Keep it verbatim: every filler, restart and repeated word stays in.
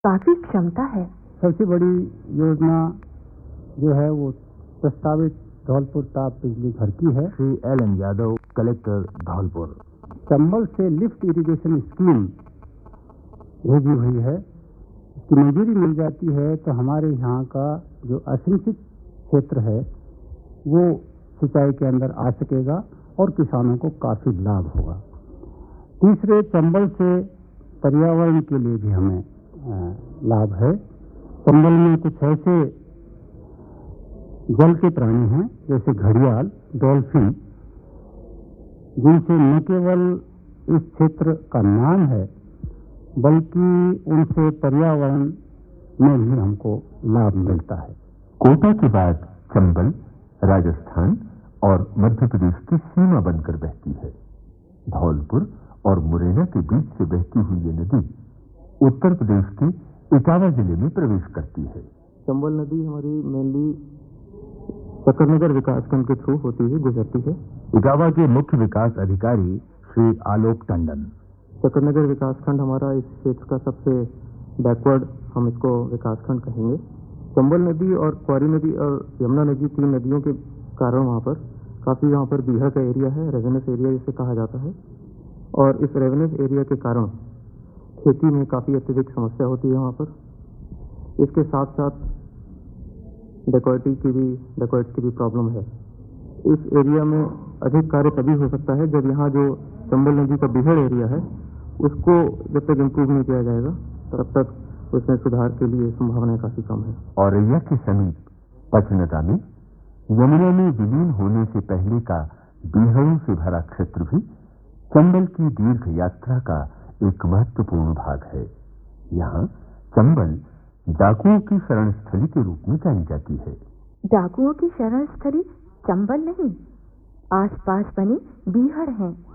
काफी क्षमता है। सबसे बड़ी योजना जो है वो प्रस्तावित धौलपुर ताप बिजली घर की है। Shri L N Yadav, collector Dholpur. Chambal से लिफ्ट इरिगेशन स्कीम भेजी हुई है। इसकी मंजूरी मिल जाती है तो हमारे यहाँ का जो असिंचित क्षेत्र है वो सिंचाई के अंदर आ सकेगा और किसानों को काफी लाभ होगा। तीसरे, चंबल से पर्यावरण के लिए भी हमें लाभ है। चंबल में कुछ ऐसे जल के प्राणी हैं जैसे घड़ियाल, डॉल्फिन, जिनसे न केवल इस क्षेत्र का नाम है बल्कि उनसे पर्यावरण में भी हमको लाभ मिलता है। कोटा के बाद चंबल राजस्थान और मध्य प्रदेश की सीमा बनकर बहती है। धौलपुर और मुरैना के बीच से बहती हुई ये नदी उत्तर प्रदेश के इटावा जिले में प्रवेश करती है। चंबल नदी हमारी मेनली चक्करनगर विकासखंड के थ्रू होती है, गुजरती है। इटावा के मुख्य विकास अधिकारी श्री आलोक टंडन। चक्करनगर विकासखंड हमारा इस क्षेत्र का सबसे बैकवर्ड हम इसको विकासखंड कहेंगे। चंबल नदी और क्वारी नदी और यमुना नदी, तीन नदियों के कारण वहाँ पर काफ़ी वहाँ पर बीहड़ का एरिया है, रेवेन्यूस एरिया जिसे कहा जाता है। और इस रेवेन्यूस एरिया के कारण खेती में काफ़ी अत्यधिक समस्या होती है वहाँ पर। इसके साथ साथ डेकोइटी की भी डेकोइट्स की भी प्रॉब्लम है। इस एरिया में अधिक कार्य तभी हो सकता है जब यहाँ जो चंबल नदी का बीहड़ एरिया है उसको जब तक इम्प्रूव नहीं किया जाएगा तब तक उसमें सुधार के लिए संभावनाएं काफी कम है। औरैया के समीप पचनता में यमुना में विलीन होने से पहले का बीहड़ों से भरा क्षेत्र भी चंबल की दीर्घ यात्रा का एक महत्वपूर्ण भाग है। यहाँ चंबल डाकुओं की शरण स्थली के रूप में जानी जाती है। डाकुओं की शरण स्थली चंबल नहीं, आसपास बनी बीहड़ हैं।